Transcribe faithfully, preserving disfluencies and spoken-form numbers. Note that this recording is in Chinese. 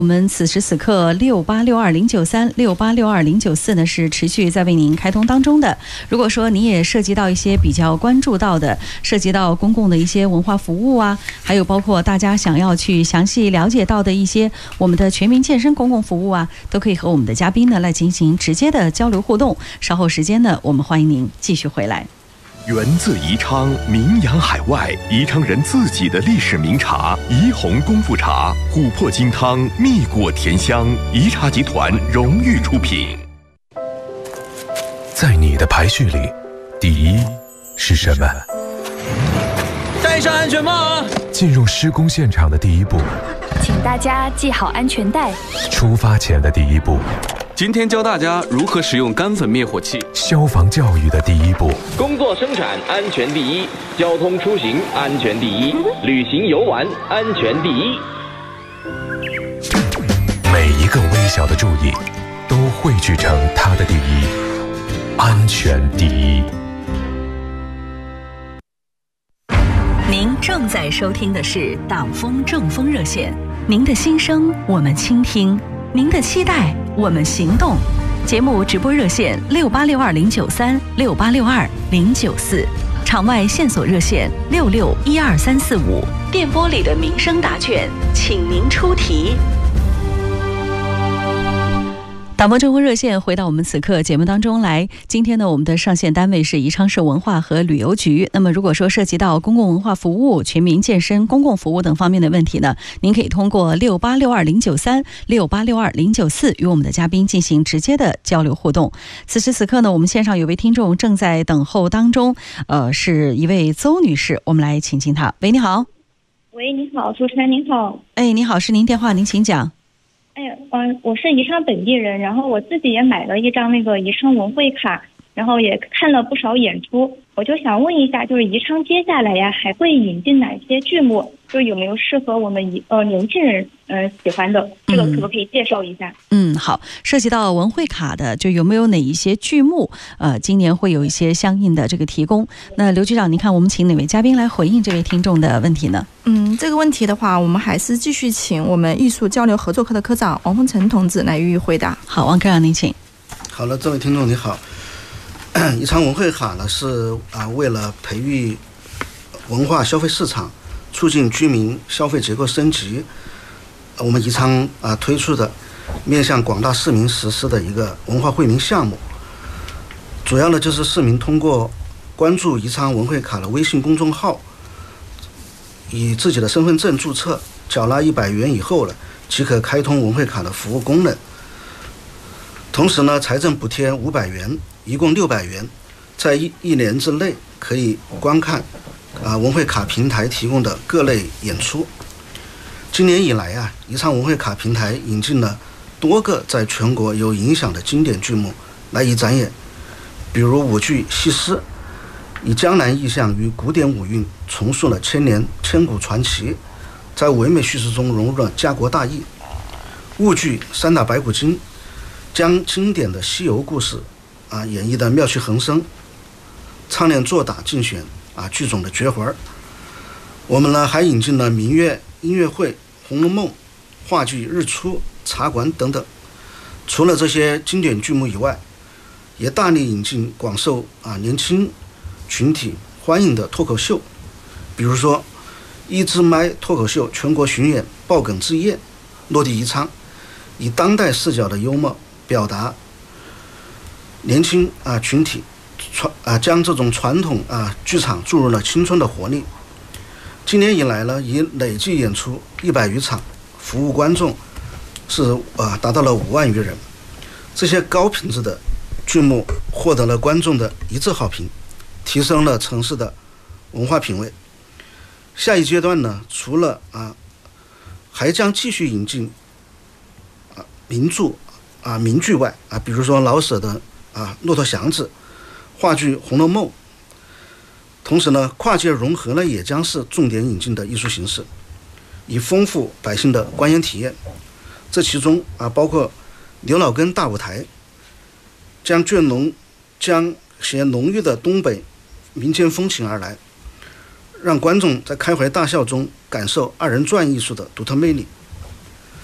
我们此时此刻六八六二零九三、六八六二零九四呢是持续在为您开通当中的。如果说你也涉及到一些比较关注到的，涉及到公共的一些文化服务啊，还有包括大家想要去详细了解到的一些我们的全民健身公共服务啊，都可以和我们的嘉宾呢来进行直接的交流互动。稍后时间呢，我们欢迎您继续回来。 源自宜昌，名扬海外，宜昌人自己的历史名茶宜红功夫茶，琥珀金汤，蜜果甜香，宜茶集团荣誉出品。 在你的排序里，第一是什么？ 戴上安全帽啊！ 进入施工现场的第一步， 请大家系好安全带。 出发前的第一步， 今天教大家如何使用干粉灭火器。 消防教育的第一步， 工作生产安全第一，交通出行安全第一，旅行游玩安全第一。 每一个微小的注意，都汇聚成它的第一，安全第一。 您正在收听的是党风政风热线，您的心声我们倾听，您的期待我们行动。节目直播热线六八六二零九三、六八六二零九四，场外线索热线六六一二三四五，电波里的民生答卷，请您出题。党风政风热线回到我们此刻节目当中来。今天呢，我们的上线单位是宜昌市文化和旅游局。那么如果说涉及到公共文化服务、全民健身、公共服务等方面的问题呢，您可以通过六八六二零九三、六八六二零九四与我们的嘉宾进行直接的交流互动。此时此刻呢，我们线上有位听众正在等候当中，呃，是一位邹女士，我们来请进她。喂，你好。 喂，你好，主持人您好。 哎，你好，是您电话，您请讲。 哎呀，嗯，我是宜昌本地人，然后我自己也买了一张那个宜昌文汇卡，然后也看了不少演出。我就想问一下，就是宜昌接下来呀还会引进哪些剧目？就有没有适合我们宜呃年轻人呃喜欢的？这个可不可以介绍一下？ 嗯，好，涉及到文汇卡的，就有没有哪一些剧目？呃，今年会有一些相应的这个提供。那刘局长，您看我们请哪位嘉宾来回应这位听众的问题呢？ 嗯，这个问题的话，我们还是继续请我们艺术交流合作科的科长王凤成同志来予以回答。 好，王科长您请。 好了，这位听众你好。宜昌文汇卡呢是啊、呃、为了培育文化消费市场，促进居民消费结构升级，我们宜昌啊、呃、推出的面向广大市民实施的一个文化惠民项目。主要呢就是市民通过关注宜昌文汇卡的微信公众号，以自己的身份证注册，缴纳一百元以后呢，即可开通文汇卡的服务功能。同时呢，财政补贴五百元，一共六百元，在一一年之内可以观看啊文汇卡平台提供的各类演出。今年以来啊，宜昌文汇卡平台引进了多个在全国有影响的经典剧目来以展演，比如舞剧《戏狮》，以江南意象与古典舞韵重塑了千年千古传奇，在唯美叙事中融入了家国大义。舞剧《三打白骨精》将经典的西游故事啊演绎的妙趣横生，唱练做打竞选啊剧种的绝活。我们呢还引进了民乐音乐会、红楼梦、话剧日出、茶馆等等。除了这些经典剧目以外，也大力引进广受啊年轻群体欢迎的脱口秀，比如说一支麦脱口秀全国巡演爆梗之夜落地宜昌，以当代视角的幽默表达年轻啊群体传啊将这种传统啊剧场注入了青春的活力。今年以来呢，已累计演出一百余场，服务观众是啊达到了五万余人。这些高品质的剧目获得了观众的一致好评，提升了城市的文化品味。下一阶段呢，除了啊，还将继续引进啊名著啊名剧外啊，比如说老舍的啊《骆驼祥子》，话剧《红楼梦》。同时呢，跨界融合呢也将是重点引进的艺术形式，以丰富百姓的观演体验。这其中啊，包括刘老根大舞台，将眷浓将携浓郁的东北民间风情而来，让观众在开怀大笑中感受二人转艺术的独特魅力。